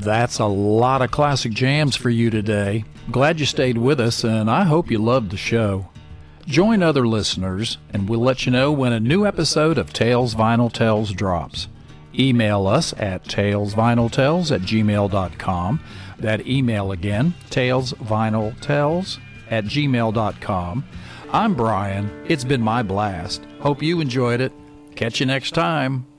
That's a lot of classic jams for you today. Glad you stayed with us, and I hope you loved the show. Join other listeners, and we'll let you know when a new episode of Tales Vinyl Tales drops. Email us at talesvinyltales@gmail.com. That email again, talesvinyltales@gmail.com. I'm Brian. It's been my blast. Hope you enjoyed it. Catch you next time.